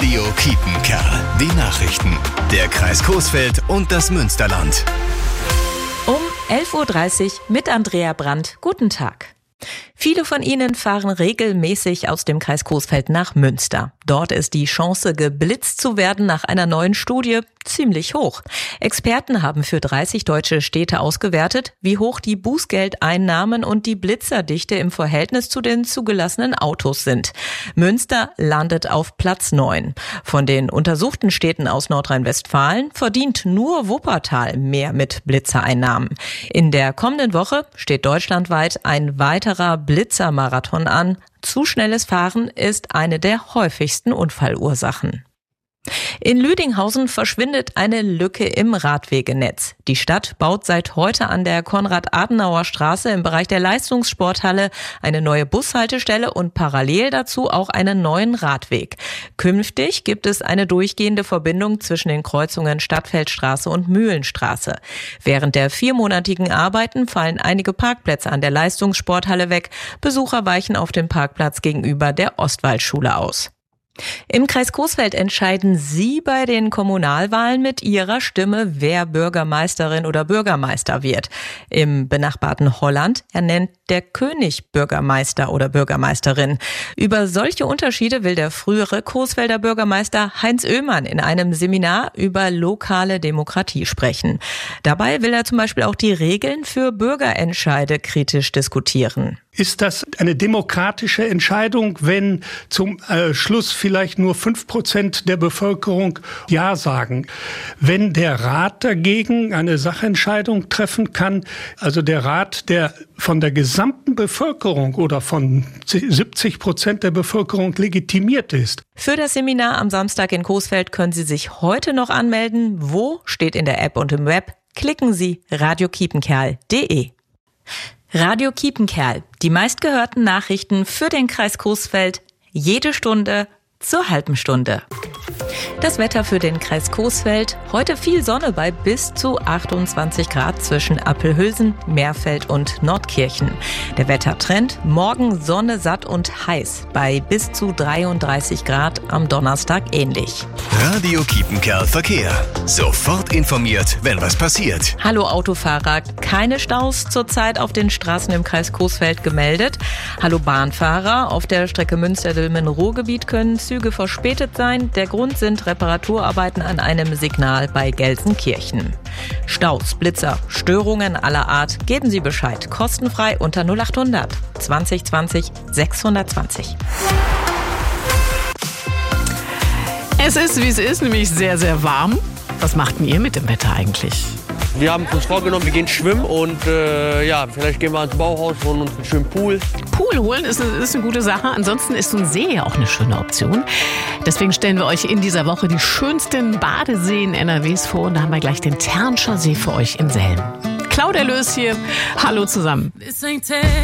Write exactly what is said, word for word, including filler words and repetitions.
Radio Kiepenkerl. Die Nachrichten. Der Kreis Coesfeld und das Münsterland. Um elf Uhr dreißig mit Andrea Brandt. Guten Tag. Viele von Ihnen fahren regelmäßig aus dem Kreis Coesfeld nach Münster. Dort ist die Chance, geblitzt zu werden, nach einer neuen Studie ziemlich hoch. Experten haben für dreißig deutsche Städte ausgewertet, wie hoch die Bußgeldeinnahmen und die Blitzerdichte im Verhältnis zu den zugelassenen Autos sind. Münster landet auf Platz neun. Von den untersuchten Städten aus Nordrhein-Westfalen verdient nur Wuppertal mehr mit Blitzereinnahmen. In der kommenden Woche steht deutschlandweit ein weiterer Blitzermarathon an. Zu schnelles Fahren ist eine der häufigsten Unfallursachen. In Lüdinghausen verschwindet eine Lücke im Radwegenetz. Die Stadt baut seit heute an der Konrad-Adenauer-Straße im Bereich der Leistungssporthalle eine neue Bushaltestelle und parallel dazu auch einen neuen Radweg. Künftig gibt es eine durchgehende Verbindung zwischen den Kreuzungen Stadtfeldstraße und Mühlenstraße. Während der viermonatigen Arbeiten fallen einige Parkplätze an der Leistungssporthalle weg. Besucher weichen auf den Parkplatz gegenüber der Ostwaldschule aus. Im Kreis Coesfeld entscheiden Sie bei den Kommunalwahlen mit Ihrer Stimme, wer Bürgermeisterin oder Bürgermeister wird. Im benachbarten Holland ernennt der König Bürgermeister oder Bürgermeisterin. Über solche Unterschiede will der frühere Coesfelder Bürgermeister Heinz Oehmann in einem Seminar über lokale Demokratie sprechen. Dabei will er zum Beispiel auch die Regeln für Bürgerentscheide kritisch diskutieren. Ist das eine demokratische Entscheidung, wenn zum äh, Schluss vielleicht nur fünf Prozent der Bevölkerung Ja sagen? Wenn der Rat dagegen eine Sachentscheidung treffen kann, also der Rat, der von der gesamten Bevölkerung oder von siebzig Prozent der Bevölkerung legitimiert ist. Für das Seminar am Samstag in Coesfeld können Sie sich heute noch anmelden. Wo? Steht in der App und im Web. Klicken Sie radio kiepenkerl punkt de. Radio Kiepenkerl, die meistgehörten Nachrichten für den Kreis Coesfeld, jede Stunde zur halben Stunde. Das Wetter für den Kreis Coesfeld, heute viel Sonne bei bis zu achtundzwanzig Grad zwischen Appelhülsen, Meerfeld und Nordkirchen. Der Wettertrend, morgen Sonne, satt und heiß, bei bis zu dreiunddreißig Grad, am Donnerstag ähnlich. Radio Kiepenkerl Verkehr. Sofort informiert, wenn was passiert. Hallo Autofahrer, keine Staus zurzeit auf den Straßen im Kreis Coesfeld gemeldet. Hallo Bahnfahrer, auf der Strecke Münster-Dülmen-Ruhrgebiet können Züge verspätet sein. Der Grund sind Reparaturarbeiten an einem Signal bei Gelsenkirchen. Staus, Blitzer, Störungen aller Art, geben Sie Bescheid. Kostenfrei unter null acht hundert zwanzig zwanzig sechshundertzwanzig. Es ist, wie es ist, nämlich sehr, sehr warm. Was macht denn ihr mit dem Wetter eigentlich? Wir haben uns vorgenommen, wir gehen schwimmen und äh, ja, vielleicht gehen wir ans Bauhaus, holen uns einen schönen Pool. Pool holen ist eine, ist eine gute Sache. Ansonsten ist so ein See ja auch eine schöne Option. Deswegen stellen wir euch in dieser Woche die schönsten Badeseen N R Ws vor. Und da haben wir gleich den Ternscher See für euch in Selm. Claudia Löß hier. Hallo zusammen.